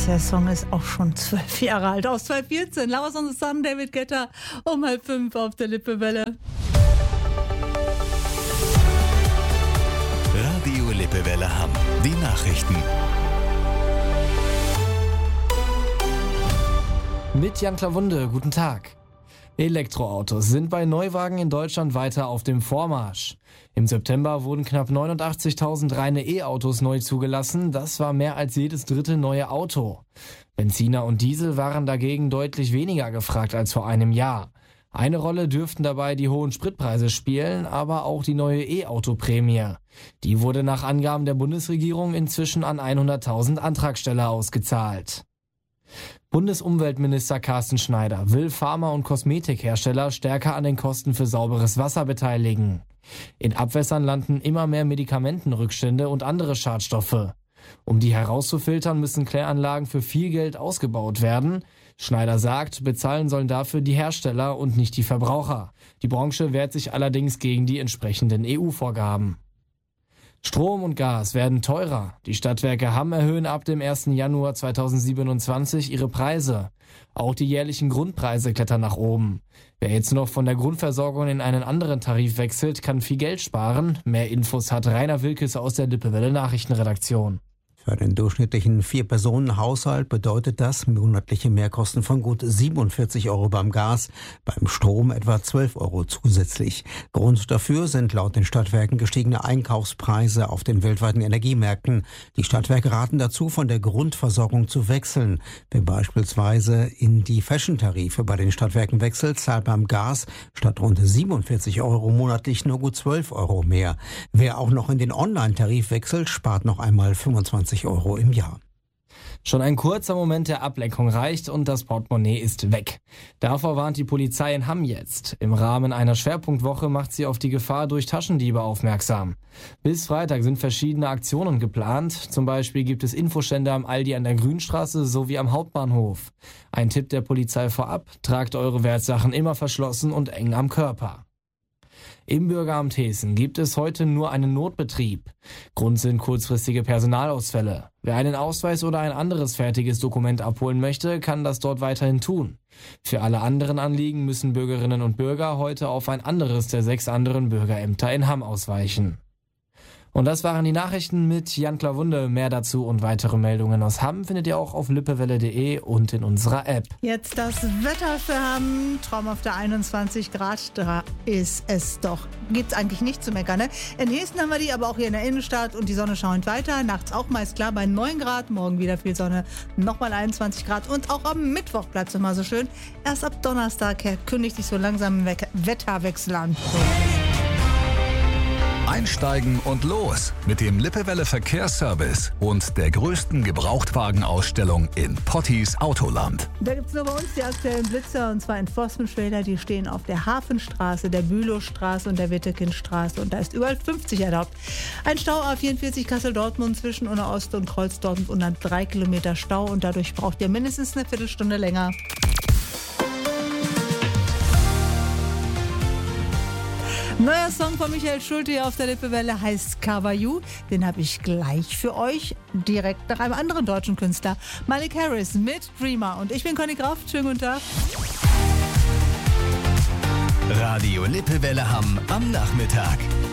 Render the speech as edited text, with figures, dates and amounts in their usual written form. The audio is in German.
Der Song ist auch schon 12 Jahre alt, aus 2014. Lovers on the Sun, David Guetta, um 4:30 auf der Lippewelle. Radio Lippewelle Hamm. Die Nachrichten. Mit Jan Klawunde, guten Tag. Elektroautos sind bei Neuwagen in Deutschland weiter auf dem Vormarsch. Im September wurden knapp 89.000 reine E-Autos neu zugelassen. Das war mehr als jedes dritte neue Auto. Benziner und Diesel waren dagegen deutlich weniger gefragt als vor einem Jahr. Eine Rolle dürften dabei die hohen Spritpreise spielen, aber auch die neue E-Auto-Prämie. Die wurde nach Angaben der Bundesregierung inzwischen an 100.000 Antragsteller ausgezahlt. Bundesumweltminister Carsten Schneider will Pharma- und Kosmetikhersteller stärker an den Kosten für sauberes Wasser beteiligen. In Abwässern landen immer mehr Medikamentenrückstände und andere Schadstoffe. Um die herauszufiltern, müssen Kläranlagen für viel Geld ausgebaut werden. Schneider sagt, bezahlen sollen dafür die Hersteller und nicht die Verbraucher. Die Branche wehrt sich allerdings gegen die entsprechenden EU-Vorgaben. Strom und Gas werden teurer. Die Stadtwerke Hamm erhöhen ab dem 1. Januar 2027 ihre Preise. Auch die jährlichen Grundpreise klettern nach oben. Wer jetzt noch von der Grundversorgung in einen anderen Tarif wechselt, kann viel Geld sparen. Mehr Infos hat Rainer Wilkes aus der Lippewelle Nachrichtenredaktion. Für den durchschnittlichen 4-Personen-Haushalt bedeutet das monatliche Mehrkosten von gut 47 € beim Gas, beim Strom etwa 12 € zusätzlich. Grund dafür sind laut den Stadtwerken gestiegene Einkaufspreise auf den weltweiten Energiemärkten. Die Stadtwerke raten dazu, von der Grundversorgung zu wechseln. Wer beispielsweise in die Fashion-Tarife bei den Stadtwerken wechselt, zahlt beim Gas statt rund 47 € monatlich nur gut 12 € mehr. Wer auch noch in den Online-Tarif wechselt, spart noch einmal 25 € im Jahr. Schon ein kurzer Moment der Ablenkung reicht und das Portemonnaie ist weg. Davor warnt die Polizei in Hamm jetzt. Im Rahmen einer Schwerpunktwoche macht sie auf die Gefahr durch Taschendiebe aufmerksam. Bis Freitag sind verschiedene Aktionen geplant. Zum Beispiel gibt es Infostände am Aldi an der Grünstraße sowie am Hauptbahnhof. Ein Tipp der Polizei vorab: Tragt eure Wertsachen immer verschlossen und eng am Körper. Im Bürgeramt Hessen gibt es heute nur einen Notbetrieb. Grund sind kurzfristige Personalausfälle. Wer einen Ausweis oder ein anderes fertiges Dokument abholen möchte, kann das dort weiterhin tun. Für alle anderen Anliegen müssen Bürgerinnen und Bürger heute auf ein anderes der 6 anderen Bürgerämter in Hamm ausweichen. Und das waren die Nachrichten mit Jan Klawunde. Mehr dazu und weitere Meldungen aus Hamm findet ihr auch auf lippewelle.de und in unserer App. Jetzt das Wetter für Hamm. Traumhafte 21 Grad. Da ist es doch. Gibt's eigentlich nicht zu meckern, ne? In Hessen haben wir die, aber auch hier in der Innenstadt und die Sonne scheint weiter. Nachts auch meist klar bei 9 Grad. Morgen wieder viel Sonne. Nochmal 21 Grad. Und auch am Mittwoch bleibt es immer so schön. Erst ab Donnerstag kündigt sich so langsam ein Wetterwechsel an. Einsteigen und los mit dem Lippewelle Verkehrsservice und der größten Gebrauchtwagenausstellung in Potties Autoland. Da gibt es nur bei uns die aktuellen Blitzer, und zwar Enforcement-Schilder, die stehen auf der Hafenstraße, der Bülowstraße und der Wittekindstraße, und da ist überall 50 erlaubt. Ein Stau A44 Kassel-Dortmund zwischen Unna Ost und Kreuz-Dortmund und dann 3 Kilometer Stau, und dadurch braucht ihr mindestens eine Viertelstunde länger. Neuer Song von Michael Schulte hier auf der Lippewelle heißt Cover You. Den habe ich gleich für euch, direkt nach einem anderen deutschen Künstler. Malik Harris mit Dreamer. Und ich bin Conny Kraft. Schönen guten Tag. Radio Lippewelle Hamm am Nachmittag.